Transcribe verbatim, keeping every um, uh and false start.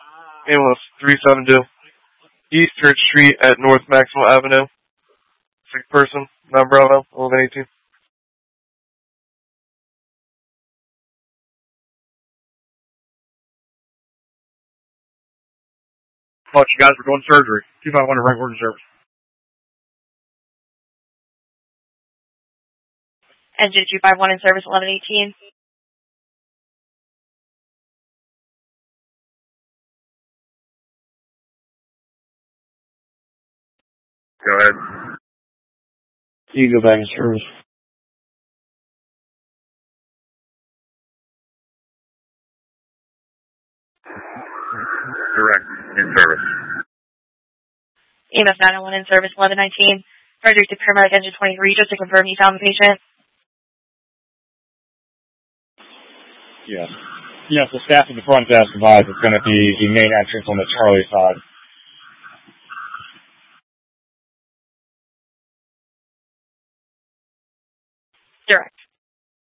Ambulance three seven two. East Church Street at North Maxwell Avenue. Sick person, non-Bravo, eleven eighteen. Thought you guys were doing surgery. two five one right word service. Engine two five one in service, eleven eighteen. Go ahead. You can go back in service. Direct, in service. E M S nine oh one in service, eleven nineteen. Frederick to paramedic engine twenty-three, just to confirm you found the patient. Yes. Yes, the staff at the front desk advised it's going to be the main entrance on the Charlie side. Direct.